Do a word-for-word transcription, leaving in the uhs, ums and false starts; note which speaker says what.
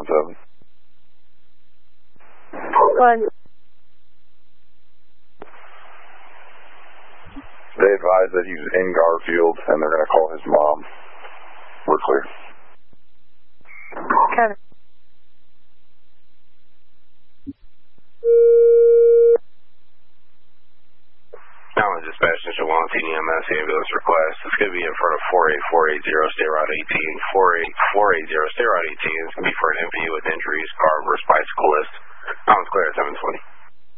Speaker 1: seven.
Speaker 2: One.
Speaker 1: They advise that he's in Garfield, and they're going to call his mom. We're clear.
Speaker 2: Kevin.
Speaker 3: Allen Dispatch to Shawan T D M S ambulance request. It's going to be in front of four eight four eight zero, State Route eighteen. four eight four eight zero, State Route eighteen. It's going to be for an M P U with injuries, car versus bicyclist. Allen's clear at seven twenty.